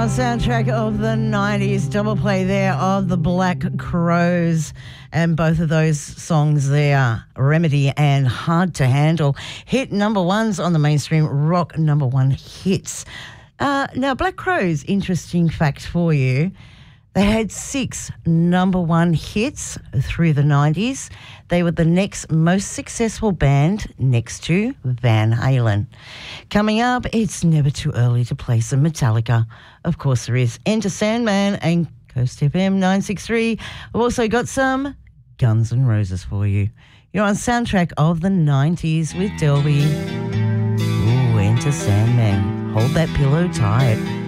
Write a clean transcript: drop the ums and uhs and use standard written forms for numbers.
our soundtrack of the 90s. Double play there of the Black Crowes. And both of those songs there, Remedy and Hard to Handle, hit number ones on the mainstream rock number one hits. Now, Black Crowes, interesting fact for you. They had 6 number one hits through the 90s. They were the next most successful band next to Van Halen. Coming up, it's never too early to play some Metallica. Of course there is. Enter Sandman and Coast FM 963. I've also got some Guns N' Roses for you. You're on Soundtrack of the 90s with Delby. Ooh, Enter Sandman. Hold that pillow tight.